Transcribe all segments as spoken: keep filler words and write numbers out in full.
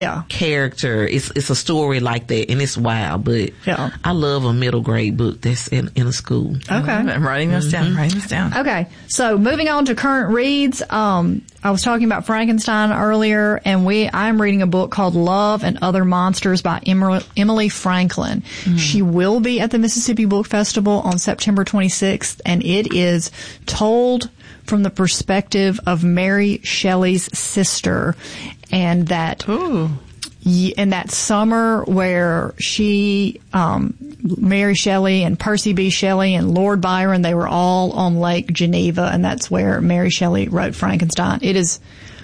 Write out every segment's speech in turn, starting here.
yeah. character. It's it's a story like that, and it's wild. But yeah. I love a middle grade book that's in, in a school. Okay. I'm writing this mm-hmm. down. Writing this down. Okay. So moving on to current reads. Um, I was talking about Frankenstein earlier, and we I'm reading a book called Love and Other Monsters by Emily Franklin. Mm. She will be at the Mississippi Book Festival on September twenty-sixth, and it is told from the perspective of Mary Shelley's sister, and that Ooh. in that summer where she, um, Mary Shelley and Percy B. Shelley and Lord Byron, they were all on Lake Geneva, and that's where Mary Shelley wrote Frankenstein. It is,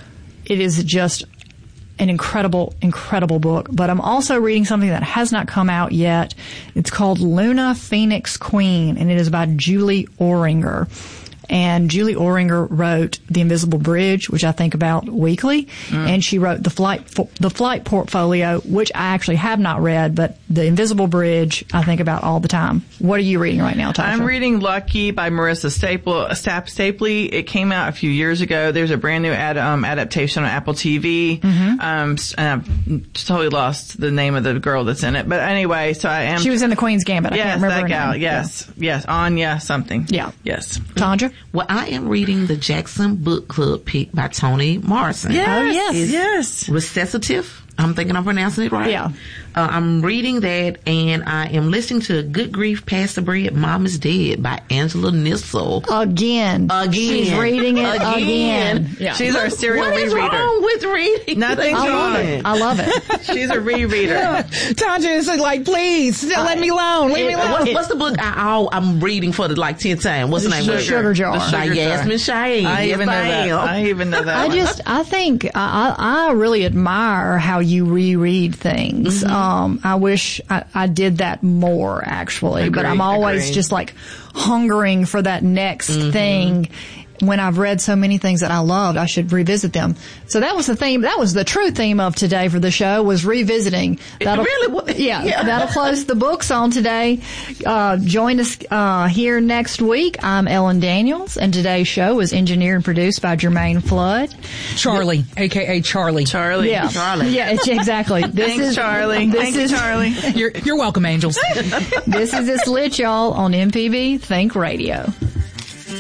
it is just an incredible, incredible book. But I'm also reading something that has not come out yet. It's called Luna Phoenix Queen, and it is by Julie Oringer. And Julie Oringer wrote The Invisible Bridge, which I think about weekly, mm. and she wrote the flight the flight portfolio, which I actually have not read, but The Invisible Bridge I think about all the time. What are you reading right now, Tasha? I'm reading Lucky by Marissa Staple Stap Stapley. It came out a few years ago. There's a brand new ad, um, adaptation on Apple T V. Mm-hmm. Um, and I've totally lost the name of the girl that's in it, but anyway, so I am. She was in The Queen's Gambit. I yes, can't remember that her gal. name. Yes, yeah. yes, Anya something. Yeah, yes. Tandra. Well, I am reading the Jackson Book Club pick by Toni Morrison. Yes, oh, yes. It's yes. Recitative. I'm thinking I'm pronouncing it right. Yeah. Uh, I'm reading that, and I am listening to Good Grief, Pass the Bread, Mom is Dead by Angela Nissel. Again. Again. She's reading it again. again. Yeah. She's our serial what rereader. What is wrong with reading? Nothing's I love wrong. it. I love it. She's a rereader. Yeah. Tanja is like, please, uh, let me alone. Leave it, me alone. What's, what's the book I, I, I'm reading for the like tenth time? What's the, the name sugar, of it? Sugar Jar. The Sugar By Jar. Yasmin Cheyenne. I yes, even know I that. am. I even know that I one. just, I think, I, I really admire how you reread things. Mm-hmm. Um, I wish I, I did that more, actually. Agreed, but I'm always agreed. just like hungering for that next mm-hmm. thing. When I've read so many things that I loved, I should revisit them. So that was the theme. That was the true theme of today for the show, was revisiting. That'll, it really was. Yeah, yeah. That'll close the books on today. Uh, join us uh, here next week. I'm Ellen Daniels, and today's show was engineered and produced by Jermaine Flood. Charlie, a k a. Charlie. Charlie. Yeah, Charlie. Yeah, it's, exactly. This Thanks, is, Charlie. This Thank is, you, Charlie. You're, you're welcome, angels. This is It's Lit, y'all, on M P B Think Radio.